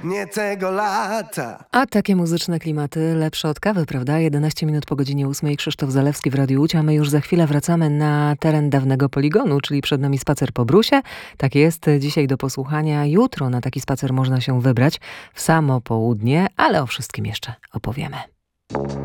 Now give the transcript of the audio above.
nie tego lata. A takie muzyczne klimaty lepsze od kawy, prawda? 11 minut po godzinie 8. Krzysztof Zalewski w Radiu Łódź, a my już za chwilę wracamy na teren dawnego poligonu, czyli przed nami spacer po Brusie. Tak jest dzisiaj do posłuchania. Jutro na taki spacer można się wybrać w samo południe, ale o wszystkim jeszcze opowiemy.